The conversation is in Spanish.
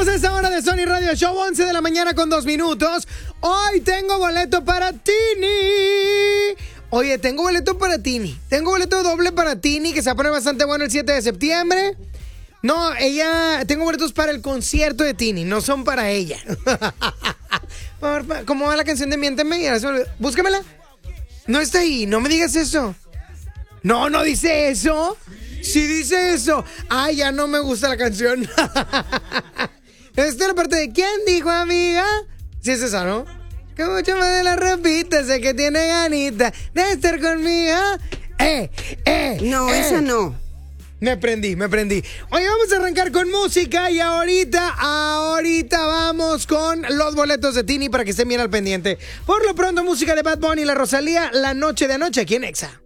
Regresamos a esta hora de Sony Radio Show, 11 de la mañana con 2 minutos. Hoy tengo boleto para Tini. Oye, tengo boleto para Tini. Tengo boleto doble para Tini, que se va a poner bastante bueno el 7 de septiembre. No, tengo boletos para el concierto de Tini, no son para ella. ¿Cómo va la canción de Miénteme? Búscamela. No está ahí, no me digas eso. No, no dice eso. Sí dice eso. Ay, ya no me gusta la canción. Esta es la parte de ¿quién dijo, amiga? Sí es esa, ¿no? Que mucho más de la ropita, sé que tiene ganita de estar conmigo. No, esa no. Me prendí. Oye, vamos a arrancar con música y ahorita vamos con los boletos de Tini para que estén bien al pendiente. Por lo pronto, música de Bad Bunny y la Rosalía, La Noche de Anoche, aquí en Exa.